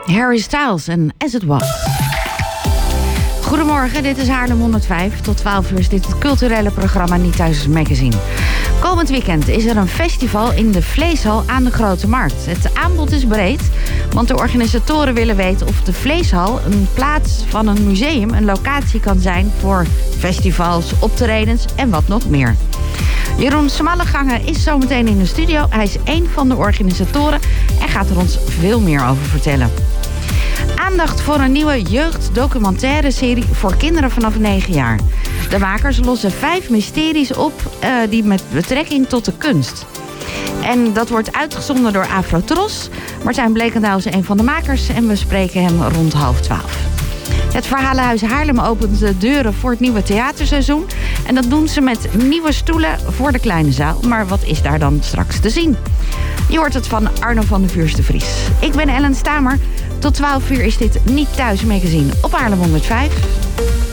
Harry Styles en As It Was. Goedemorgen, dit is Haarlem 105. Tot 12 uur is dit het culturele programma Niet Thuis Magazine. Komend weekend is er een festival in de Vleeshal aan de Grote Markt. Het aanbod is breed, want de organisatoren willen weten of de Vleeshal een plaats van een museum, een locatie kan zijn voor festivals, optredens en wat nog meer. Jeroen Smallegange is zometeen in de studio. Hij is één van de organisatoren en gaat er ons veel meer over vertellen. Aandacht voor een nieuwe jeugddocumentaire serie voor kinderen vanaf 9 jaar. De makers lossen 5 mysteries op die met betrekking tot de kunst. En dat wordt uitgezonden door Afrotros. Martijn Bleekendaal is een van de makers en we spreken hem rond 11:30. Het Verhalenhuis Haarlem opent de deuren voor het nieuwe theaterseizoen. En dat doen ze met nieuwe stoelen voor de kleine zaal. Maar wat is daar dan straks te zien? Je hoort het van Arno van der Vuurste-Vries. Ik ben Ellen Stamer. Tot 12 uur is dit Niet Thuis Magazine op Haarlem 105.